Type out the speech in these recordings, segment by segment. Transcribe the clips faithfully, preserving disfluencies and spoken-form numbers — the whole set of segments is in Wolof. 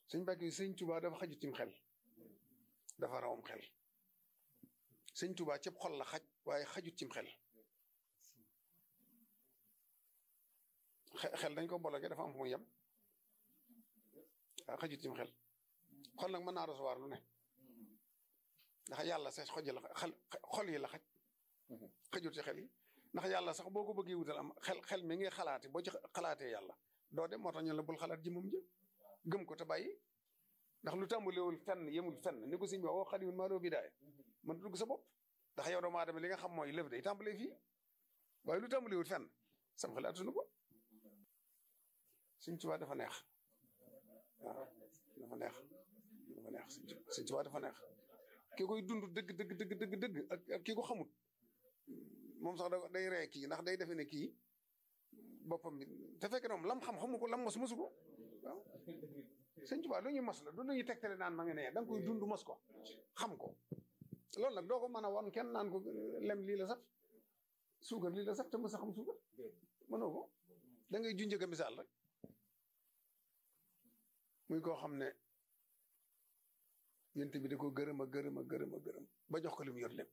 sëñ Mbàkke sëñ Tuubaa dafa xaju cim xel dafa rawam xel sëñ Tuubaa cëpp xol la xaj waaye xajut cim xel xel dañ ko bologe dafa am fu muy yem waaw xajut cim xel xol nag mën naa recevoir lu ne ndax yàlla sax xoj la xel xol yi la xaj xajut ci xel yi ndax yàlla sax boo ko bëggee wutal am xel xel mi ngi xalaati boo ci xalaatee yàlla doo dem moo tax ñu la bul xalaat ji moom jë gëm ko te bàyyi ndax lu tàmbalewul fenn yemul fenn ni ko sëñ bi wax woo xadiwul maa doo bidaaya mën dugg sa bopp ndax yow doomu aadama li nga xam mooy lëf day tàmbalee fii waaye lu tàmbalewul fenn sam xel attunu ko sëñ Tuubaa dafa neex waaw dafa neex dafa neex sëñ Tuubaa dafa neex ki koy dund dëgg dëgg dëgg dëgg dëgg ak ak ki ko xamut moom sax da day ree kii ndax day defe ne kii boppam bi te fekk na moom lam xam xamu ko lam mos mosu ko waaw sëñ Tuubaa lu ñuy mos la du lu ñuy tegtale naan ma nga ne da nga koy dund mos ko xam ko loolu nag doo ko mën a won kenn naan ko lem lii la sax suukar lii la sax te mos a xam suukar mënoo ko da ngay junjee ko misaal rek muy koo xam ne yent bi da ko gërëm a gërëm a gërëm a gërëm ba jox ko li mu yor lépp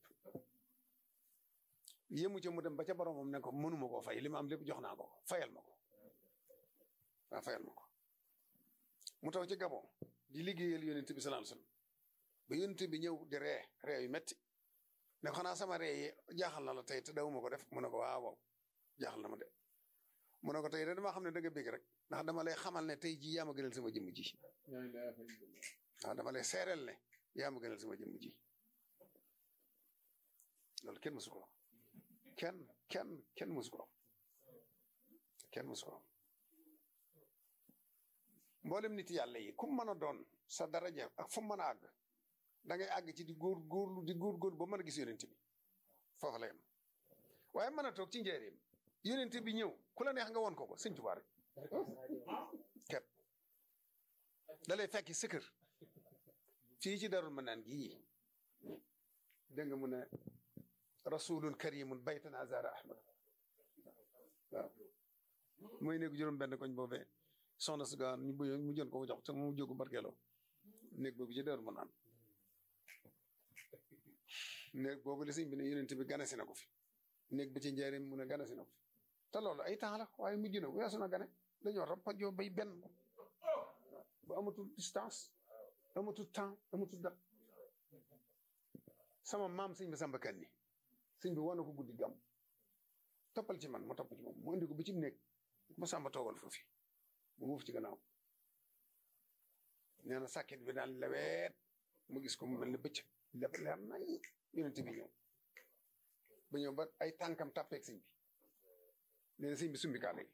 yéemu ca mu dem ba ca boromam ne ko mënuma koo fay li ma am lépp jox naa ko fayal ma ko waaw fayal ma ko mu taw ci Gabon di liggéeyal yonent bi sallallahu alayhi wasallam ba yonent bi ñëw di ree ree yu metti ne xanaa sama ree yi jaaxal na la tey te dawuma ko def mu ne ko waaw waaw jaaxal na ma de mu ne ko tey de damaa xam ne da nga bég rek ndax dama lay xamal ne tey jii yaa ma gënal sama jëmm ji waaw dama lay seereel ne yaa ma gënal sama jëmm ji loolu kenn mësu ko kenn kenn kenn mësu ko kenn mësu ko mboolem nit yàlla yi ku mën a doon sa daraja ak fu mu mën a àgg da ngay àgg ci di góor góorlu di góor góor ba mën a gis yonent bi foofu la yem waaye mën a toog ci njëriñ yonent bi ñëw ku la neex nga won ko ko sëñ Tuubaa rek ket da lay fekki sa kër fii ci Darul Manaan gii dégg nga mu ne rasulun karimun baytana zara ahmad waaw mooy néegu juróom benn koñ boobee soxna si gaan ñu bëgg mu jën ko jox te mu jógu barkeeloo néeg boobu ci Darul Manaan néeg boobu la sëñ bi ne yonent bi ganasi na ko fi néeg bi ci njëriñ mu ne ganasi na ko fi te loolu ay temps la waaye mujj na weesu na gane dañoo rampajoo bay benn ba amatul distance amatul temps amatul dat sama maam sëñ bi Samba Kan ni sëñ bi wane ko guddi gam toppal ci man ma topp ci moom mu indi ko ba ci néeg ma Samba toogal foofu mu wuuf ci gannaaw nee na sàkket bi daal leweet mu gis ko mu mel ne bëcc lépp leer nañ yonent bi ñëw ba ñëw ba ay tànkam tàppeeg sëñ bi nee na sëñ bi sumbi kaale gi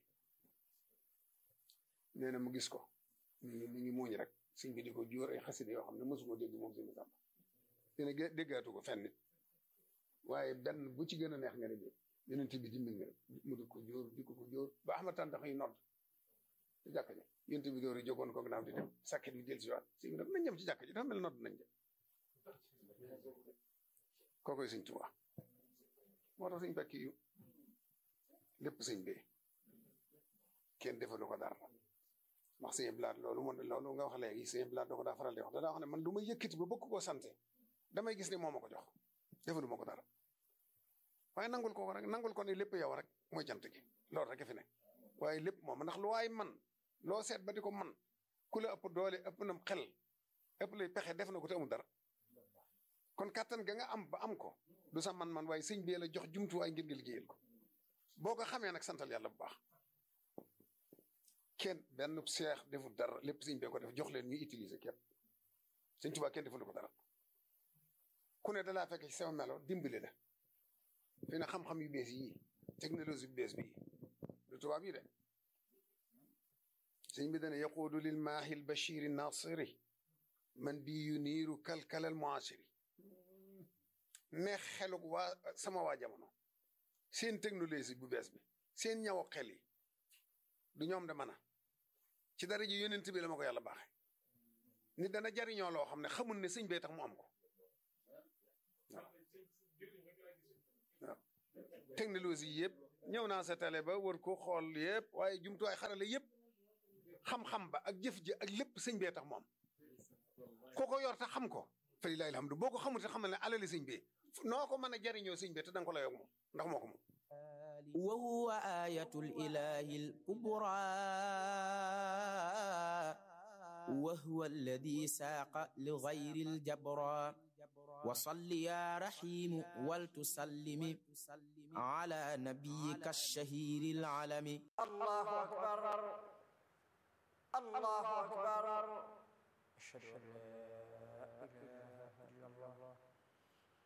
nee na mu gis ko mu ngi mu ngi muuñ rek sëñ bi di ko jóor ay xasida yoo xam ne mosu ko dégg moom sëñ bi Samba nee na déggaatu ko fenn nit waaye benn bu ci gën a neex nga ne dégg yonent bi dimbali nga mu di ko jóor di ko ko jóor ba Ahmad Tàndax yi nodd ci jàkka ji yonent bi door a jógoon ko gannaaw di dem sàkket bi del si waat sëñ bi nag nañ jëm ci jàkka ji dafa mel nodd nañ jëm kookoy sëñ Tuubaa moo tax sëñ Mbàkke yu lépp sëñ bi kenn defalu ko dara wax sëñ Blaat loolu moom loolu nga wax léegi sëñ Blaat da ko daa faral di wax da daa wax ne man du ma yëkkati ba bëgg koo sante damay gis ne moo ma ko jox defalu ma ko dara waaye nangul ko rek nangul ko ne lépp yow rek mooy cant gi loolu rek fi ne waaye lépp moom ndax lu waay man loo seet ba di ko man ku la ëpp doole ëpp na xel ëpp lay pexe def na ko te amul dara kon kàttan ga nga am ba am ko du sa man-man waaye sëñ bi la jox jumtuwaay ngir nga liggéeyal ko boo ko xamee nag santal yàlla bu baax kenn benn seex deful dara lépp sëñ bee ko def jox leen ñuy utiliser képp sëñ Tuubaa kenn deful ko dara ku ne dalaa fekk ci sama melo dimbali la fi na xam-xam yu bees yii technologie bu bees bii du tubaab yi de sëñ bi dana yaquudu lil maahil bashiri nasiri man bi yu niiru kalkalal muasiri ne xeluk waa sama waa jamono seen technologie bu bees bi seen ñaw xel yi du ñoom de mën a ci dara ji yonent bi la ma ko yàlla baaxe nit dana jariñoo loo xam ne xamul ne sëñ bee tax mu am ko waaw waaw technologie yëpp ñëw naa sa télé ba wër ko xool yëpp waaye jumtuwaay xarale yëpp xam-xam ba ak jëf ji ak lépp sëñ bee tax moom ko ko yor te xam ko fa lillahi alhamdu boo ko xamul te xamal ne alali sëñ bee noo ko mën a jariñoo sëñ bee te danga ko layoo moom ndax moo ko moom wa huwa ayatul ilahil kubra wa huwa alladi saaqa li gayril jabra wa salli ya rahimu wal tusallimi ala nabiyyika ash-shahiril alami allahu akbar allahu akbar ashhadu an la